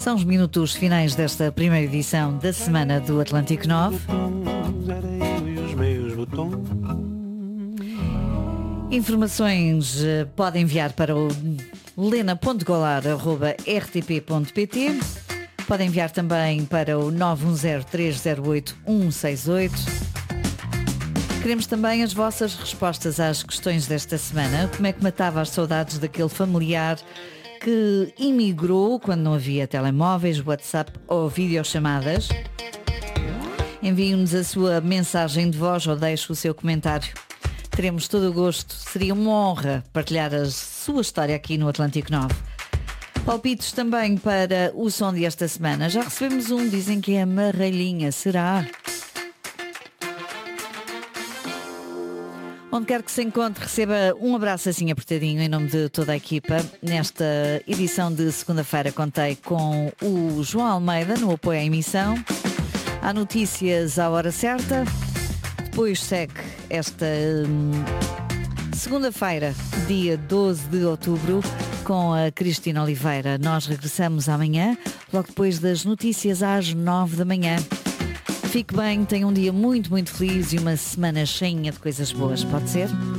São os minutos finais desta primeira edição da Semana do Atlântico 9. Informações pode enviar para o lena.golar@rtp.pt. Pode enviar também para o 910-308-168. Queremos também as vossas respostas às questões desta semana. Como é que matava as saudades daquele familiar que imigrou quando não havia telemóveis, WhatsApp ou videochamadas? Envie-nos a sua mensagem de voz ou deixe o seu comentário. Teremos todo o gosto. Seria uma honra partilhar a sua história aqui no Atlântico 9. Palpites também para o som desta semana. Já recebemos um, dizem que é Marralhinha. Será? Onde quer que se encontre, receba um abraço assim apertadinho em nome de toda a equipa. Nesta edição de segunda-feira contei com o João Almeida no apoio à emissão. Há notícias à hora certa. Depois segue esta segunda-feira, dia 12 de outubro, com a Cristina Oliveira. Nós regressamos amanhã, logo depois das notícias às 9 da manhã. Fique bem, tenha um dia muito, muito feliz e uma semana cheinha de coisas boas, pode ser?